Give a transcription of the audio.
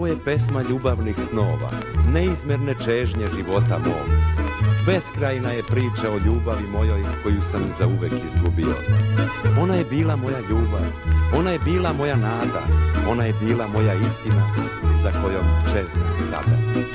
Ovo je pesma ljubavnih snova, neizmjerne čežnje života mog. Beskrajna je priča o ljubavi mojoj koju sam zauvek izgubio. Ona je bila moja ljubav, ona je bila moja nada, ona je bila moja istina za kojom čeznem sada.